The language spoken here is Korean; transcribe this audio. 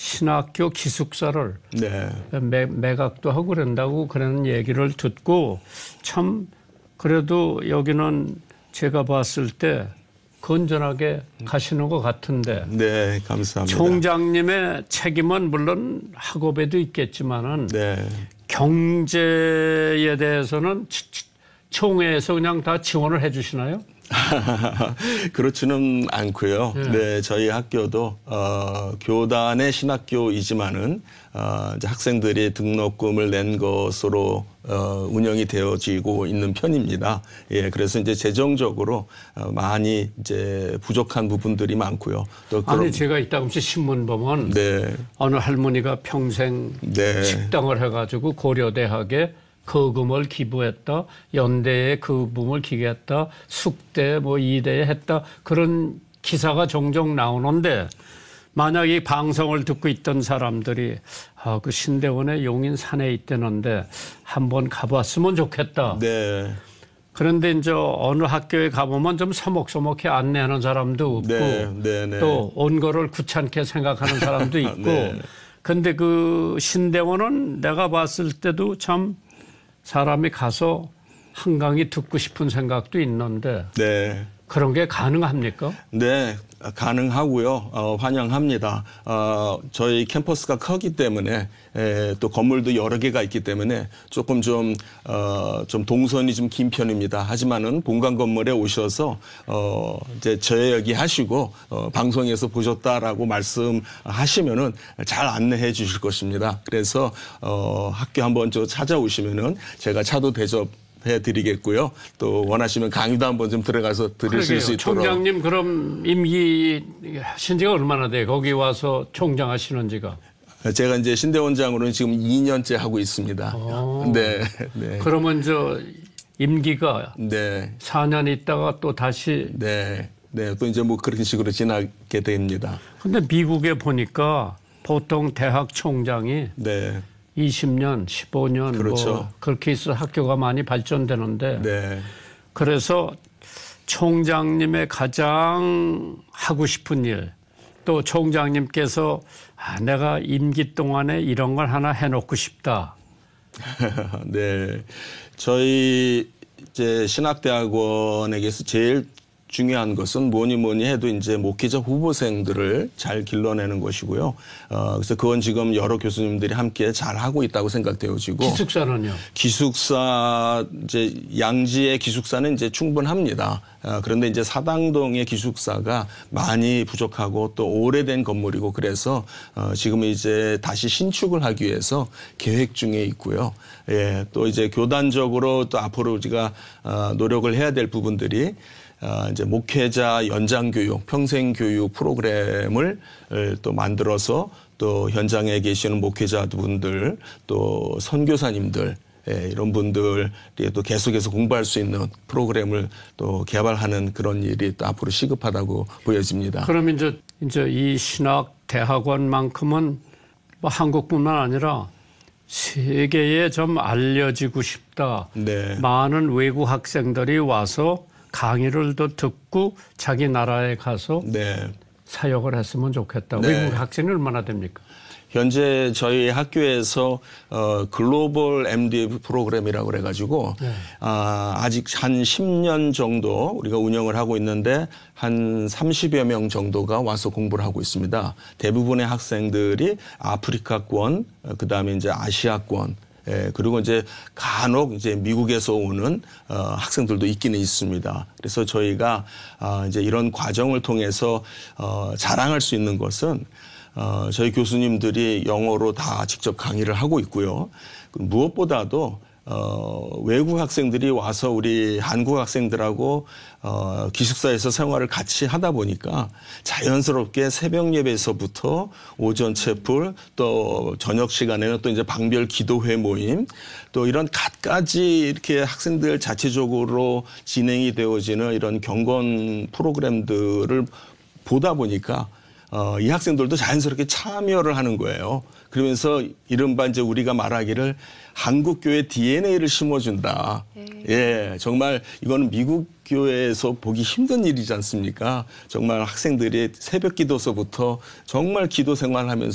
신학교 기숙사를 네. 매각도 하고 그런다고 그런 얘기를 듣고 참 그래도 여기는 제가 봤을 때 건전하게 가시는 것 같은데. 네, 감사합니다. 총장님의 책임은 물론 학업에도 있겠지만은 네. 경제에 대해서는 총회에서 그냥 다 지원을 해 주시나요? 그렇지는 않고요. 네, 저희 학교도 교단의 신학교이지만은 이제 학생들이 등록금을 낸 것으로 운영이 되어지고 있는 편입니다. 예, 그래서 이제 재정적으로 많이 이제 부족한 부분들이 많고요. 또 아니 제가 이따금씩 신문 보면 네. 어느 할머니가 평생 네. 식당을 해가지고 고려대학에 거금을 기부했다, 연대에 거금을 기부했다, 숙대 뭐 이대에 했다 그런 기사가 종종 나오는데 만약 이 방송을 듣고 있던 사람들이 그 신대원의 용인 산에 있다는데 한번 가봤으면 좋겠다. 네. 그런데 이제 어느 학교에 가보면 좀 서먹서먹해 안내하는 사람도 없고 네. 네. 네. 또 온 거를 귀찮게 생각하는 사람도 있고 네. 근데 그 신대원은 내가 봤을 때도 참 사람이 가서 한강이 듣고 싶은 생각도 있는데 네. 그런 게 가능합니까? 네, 가능하고요. 환영합니다. 저희 캠퍼스가 크기 때문에 또 건물도 여러 개가 있기 때문에 조금 좀 동선이 좀 긴 편입니다. 하지만은 본관 건물에 오셔서 이제 저 얘기 하시고 방송에서 보셨다라고 말씀하시면은 잘 안내해 주실 것입니다. 그래서 학교 한번 찾아오시면은 제가 차도 대접 해드리겠고요. 또 원하시면 강의도 한번 좀 들어가서 들으실 수 있도록. 총장님 그럼 임기 하신 지가 얼마나 돼요? 거기 와서 총장 하시는 지가. 제가 이제 신대원장으로는 지금 2년째 하고 있습니다. 네, 네. 그러면 저 임기가 네. 4년 있다가 또 다시. 네, 네. 또 이제 뭐 그런 식으로 지나게 됩니다. 근데 미국에 보니까 보통 대학 총장이 네. 20년, 15년 그렇죠. 뭐 그렇게 있어 학교가 많이 발전되는데 네. 그래서 총장님의 가장 하고 싶은 일 또 총장님께서 내가 임기 동안에 이런 걸 하나 해놓고 싶다. 네. 저희 이제 신학대학원에게서 제일 중요한 것은 뭐니 해도 이제 목회자 후보생들을 잘 길러내는 것이고요. 그래서 그건 지금 여러 교수님들이 함께 잘 하고 있다고 생각되어지고. 기숙사는요? 기숙사 이제 양지의 기숙사는 이제 충분합니다. 그런데 이제 사당동의 기숙사가 많이 부족하고 또 오래된 건물이고 그래서 지금 이제 다시 신축을 하기 위해서 계획 중에 있고요. 예, 또 이제 교단적으로 또 앞으로 우리가 노력을 해야 될 부분들이 이제 목회자 연장교육, 평생교육 프로그램을 또 만들어서 또 현장에 계시는 목회자분들 또 선교사님들 이런 분들이 또 계속해서 공부할 수 있는 프로그램을 또 개발하는 그런 일이 또 앞으로 시급하다고 보여집니다. 그럼 이제 이 신학 대학원만큼은 뭐 한국뿐만 아니라 세계에 좀 알려지고 싶다. 네. 많은 외국 학생들이 와서 강의를 더 듣고 자기 나라에 가서 네. 사역을 했으면 좋겠다. 네. 외국 학생이 얼마나 됩니까? 현재 저희 학교에서 글로벌 MD 프로그램이라고 그래가지고 네. 아직 한 10년 정도 우리가 운영을 하고 있는데 한 30여 명 정도가 와서 공부를 하고 있습니다. 대부분의 학생들이 아프리카권, 그다음에 이제 아시아권, 그리고 이제 간혹 이제 미국에서 오는 학생들도 있기는 있습니다. 그래서 저희가 이제 이런 과정을 통해서 자랑할 수 있는 것은 저희 교수님들이 영어로 다 직접 강의를 하고 있고요. 무엇보다도 외국 학생들이 와서 우리 한국 학생들하고 기숙사에서 생활을 같이 하다 보니까 자연스럽게 새벽 예배에서부터 오전 채플 또 저녁 시간에는 또 이제 방별 기도회 모임 또 이런 갖가지 이렇게 학생들 자체적으로 진행이 되어지는 이런 경건 프로그램들을 보다 보니까 이 학생들도 자연스럽게 참여를 하는 거예요. 그러면서 이른바 이제 우리가 말하기를 한국 교회 DNA를 심어준다. 예, 정말 이거는 미국 교회에서 보기 힘든 일이지 않습니까? 정말 학생들이 새벽 기도서부터 정말 기도 생활하면서